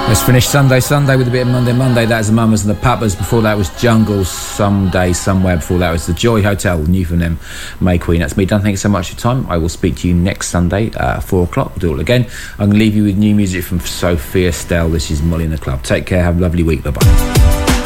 Let's finish Sunday with a bit of Monday. That was the Mamas and the Papas. Before that was Jungle, Someday, Somewhere. Before that was the Joy Hotel, new from them, May Queen. That's me done. Thanks so much for your time. I will speak to you next Sunday at 4 o'clock. We'll do it all again. I'm going to leave you with new music from Sophia Stell. This is Molly in the Club. Take care. Have a lovely week. Bye-bye.